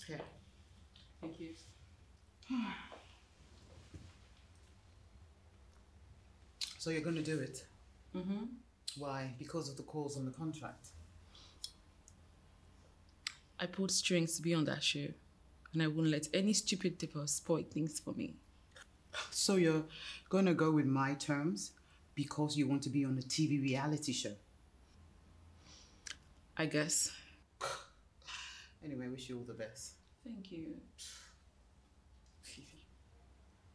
Okay. Thank you. So you're going to do it? Mm-hmm. Why? Because of the calls on the contract? I pulled strings to be on that show, and I won't let any stupid devil spoil things for me. So you're going to go with my terms because you want to be on a TV reality show? I guess. Anyway, wish you all the best. Thank you.